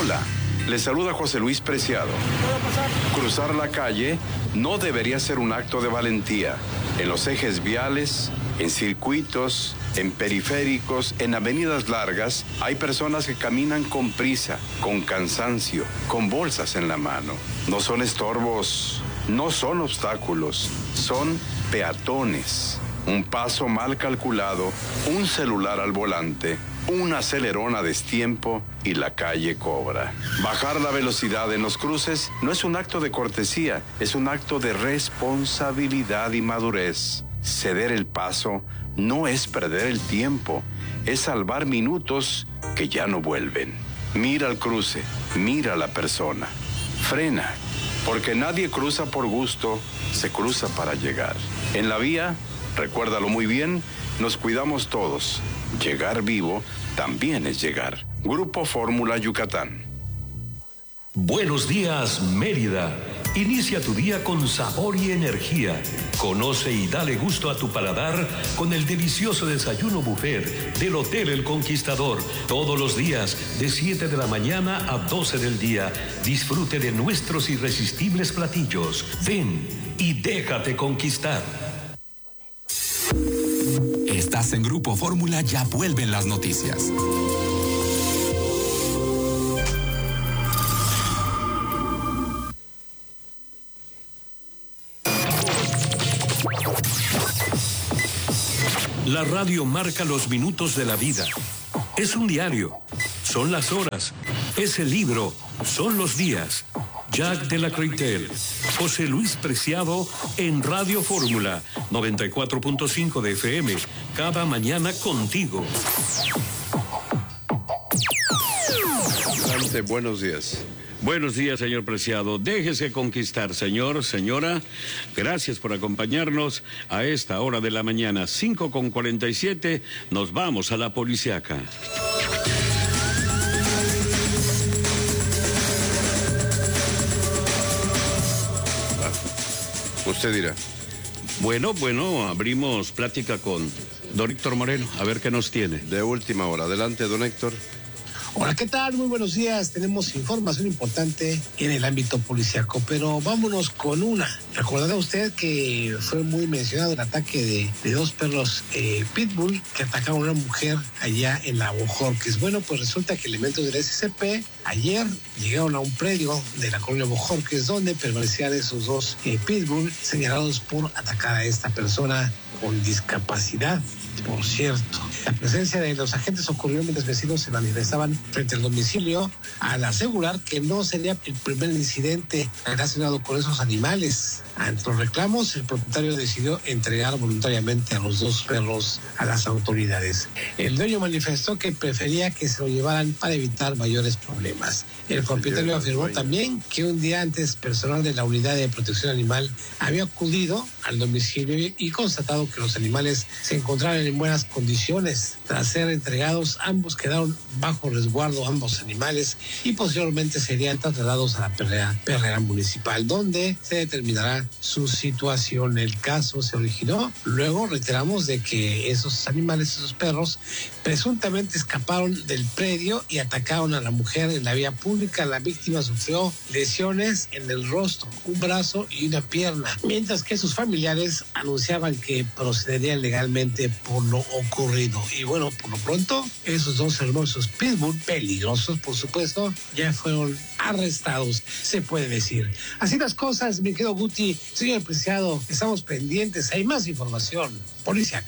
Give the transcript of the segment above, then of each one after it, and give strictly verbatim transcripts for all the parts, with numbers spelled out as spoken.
Hola, les saluda José Luis Preciado. Cruzar la calle no debería ser un acto de valentía. En los ejes viales, en circuitos, en periféricos, en avenidas largas, hay personas que caminan con prisa, con cansancio, con bolsas en la mano. No son estorbos, no son obstáculos, son peatones. Un paso mal calculado, un celular al volante, un acelerón a destiempo y la calle cobra. Bajar la velocidad en los cruces no es un acto de cortesía, es un acto de responsabilidad y madurez. Ceder el paso no es perder el tiempo, es salvar minutos que ya no vuelven. Mira el cruce, mira a la persona. Frena, porque nadie cruza por gusto, se cruza para llegar. En la vía, recuérdalo muy bien, nos cuidamos todos. Llegar vivo también es llegar. Grupo Fórmula Yucatán. Buenos días, Mérida. Inicia tu día con sabor y energía. Conoce y dale gusto a tu paladar con el delicioso desayuno buffet del Hotel El Conquistador. Todos los días, de siete de la mañana a doce del día. Disfrute de nuestros irresistibles platillos. Ven y déjate conquistar. Estás en Grupo Fórmula, ya vuelven las noticias. La radio marca los minutos de la vida. Es un diario, son las horas, es el libro, son los días. Jack de la Creytel, José Luis Preciado en Radio Fórmula, noventa y cuatro punto cinco de F M, cada mañana contigo. Adelante, buenos días. Buenos días, señor Preciado. Déjese conquistar, señor, señora. Gracias por acompañarnos a esta hora de la mañana, cinco con cuarenta y siete. Nos vamos a la Policiaca. Usted dirá. Bueno, bueno, abrimos plática con don Héctor Moreno, a ver qué nos tiene. De última hora. Adelante, don Héctor. Hola, ¿qué tal? Muy buenos días. Tenemos información importante en el ámbito policíaco, pero vámonos con una. Recordará usted que fue muy mencionado el ataque de, de dos perros eh, pitbull que atacaron a una mujer allá en la Bojorques. Bueno, pues resulta que elementos del S C P ayer llegaron a un predio de la colonia Bojorques donde permanecían esos dos eh, pitbull señalados por atacar a esta persona con discapacidad. Por cierto, la presencia de los agentes ocurrió mientras vecinos se manifestaban frente al domicilio al asegurar que no sería el primer incidente relacionado con esos animales. Ante los reclamos, el propietario decidió entregar voluntariamente a los dos perros a las autoridades. El dueño manifestó que prefería que se lo llevaran para evitar mayores problemas. El propietario afirmó también que un día antes personal de la unidad de protección animal había acudido al domicilio y constatado que los animales se encontraban en buenas condiciones. Tras ser entregados, ambos quedaron bajo resguardo, ambos animales, y posteriormente serían trasladados a la perrera, perrera municipal, donde se determinará su situación. El caso se originó luego, reiteramos, de que esos animales, esos perros, presuntamente escaparon del predio y atacaron a la mujer en la vía pública. La víctima sufrió lesiones en el rostro, un brazo y una pierna, mientras que sus familiares anunciaban que procederían legalmente por lo ocurrido. Y bueno, por lo pronto, esos dos hermosos pitbull, peligrosos por supuesto, ya fueron arrestados, se puede decir. Así las cosas, mi querido Guti. Señor Preciado, estamos pendientes, hay más información. Policiaca.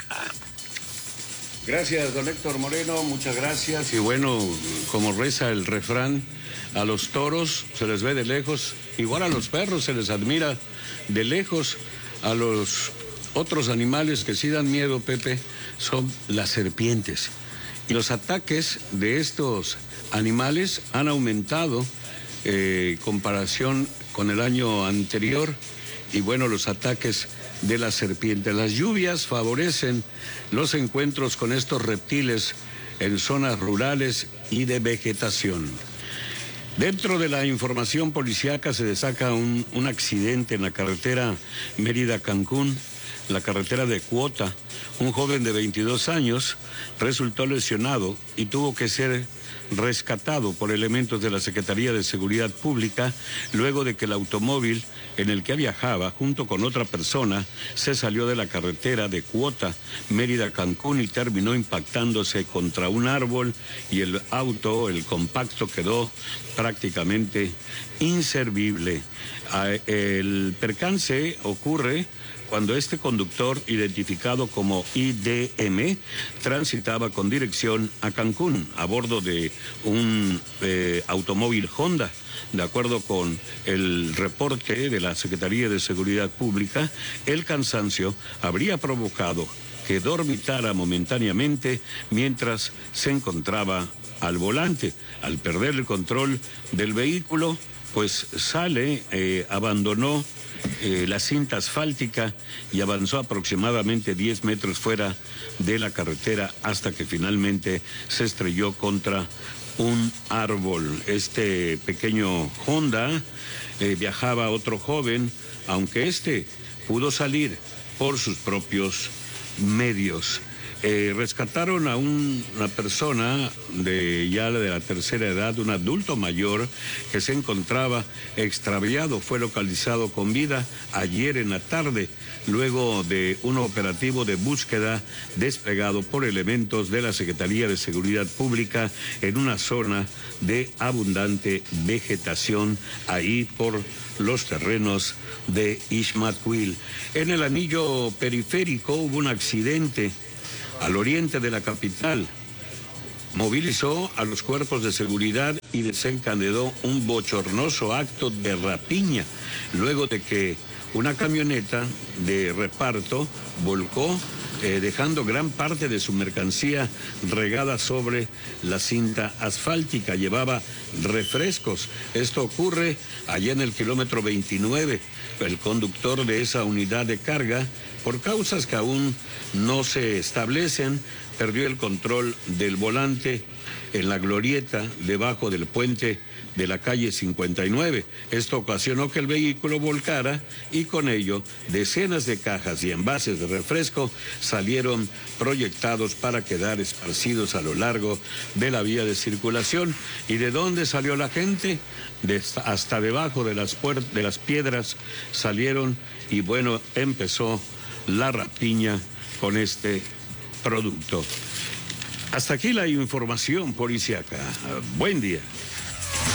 Gracias, don Héctor Moreno, muchas gracias. Y bueno, como reza el refrán, a los toros se les ve de lejos, igual a los perros se les admira de lejos. A los otros animales que sí dan miedo, Pepe, son las serpientes. Y los ataques de estos animales han aumentado eh, en comparación con el año anterior. Y bueno, los ataques de las serpientes. Las lluvias favorecen los encuentros con estos reptiles en zonas rurales y de vegetación. Dentro de la información policíaca se destaca un, un accidente en la carretera Mérida-Cancún, la carretera de Cuota. Un joven de veintidós años resultó lesionado y tuvo que ser rescatado por elementos de la Secretaría de Seguridad Pública luego de que el automóvil en el que viajaba junto con otra persona se salió de la carretera de Cuota, Mérida, Cancún, y terminó impactándose contra un árbol y el auto, el compacto, quedó prácticamente inservible. El percance ocurre cuando este conductor, identificado como I D M, transitaba con dirección a Cancún a bordo de un eh, automóvil Honda. De acuerdo con el reporte de la Secretaría de Seguridad Pública, el cansancio habría provocado que dormitara momentáneamente mientras se encontraba al volante. Al perder el control del vehículo, pues sale, eh, abandonó Eh, la cinta asfáltica y avanzó aproximadamente diez metros fuera de la carretera hasta que finalmente se estrelló contra un árbol. Este pequeño Honda eh, viajaba otro joven, aunque este pudo salir por sus propios medios. Eh, rescataron a un, una persona de ya de la tercera edad, un adulto mayor que se encontraba extraviado. Fue localizado con vida ayer en la tarde, luego de un operativo de búsqueda desplegado por elementos de la Secretaría de Seguridad Pública en una zona de abundante vegetación ahí por los terrenos de Ixmatquil. En el anillo periférico hubo un accidente al oriente de la capital. Movilizó a los cuerpos de seguridad y desencadenó un bochornoso acto de rapiña, luego de que una camioneta de reparto volcó, eh, dejando gran parte de su mercancía regada sobre la cinta asfáltica. Llevaba refrescos. Esto ocurre allá en el kilómetro veintinueve. El conductor de esa unidad de carga, por causas que aún no se establecen, perdió el control del volante en la glorieta debajo del puente de la calle cincuenta y nueve. Esto ocasionó que el vehículo volcara y con ello decenas de cajas y envases de refresco salieron proyectados para quedar esparcidos a lo largo de la vía de circulación. ¿Y de dónde salió la gente? De hasta debajo de las puertas, de las piedras salieron, y bueno, empezó la rapiña con este producto. Hasta aquí la información policíaca. Buen día.